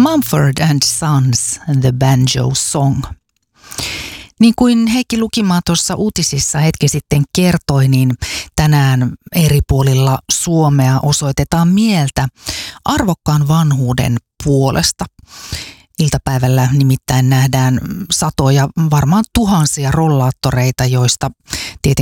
Mumford and Sons, The Banjo Song. Niin kuin Heikki Lukimaa tuossa uutisissa hetki sitten kertoi, niin tänään eri puolilla Suomea osoitetaan mieltä arvokkaan vanhuuden puolesta. Iltapäivällä nimittäin nähdään satoja, varmaan tuhansia rollaattoreita, joista tietenkin